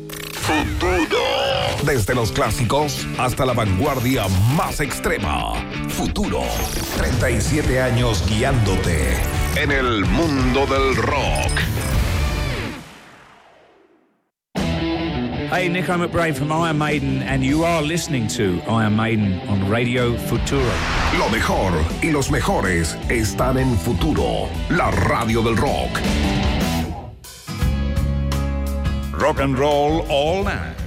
Futuro. Desde los clásicos hasta la vanguardia más extrema. Futuro. 37 años guiándote en el mundo del rock. Hey, Nico McBrain from Iron Maiden, and you are listening to Iron Maiden on Radio Futuro. Lo mejor y los mejores están en Futuro, la radio del rock. Rock and roll all night.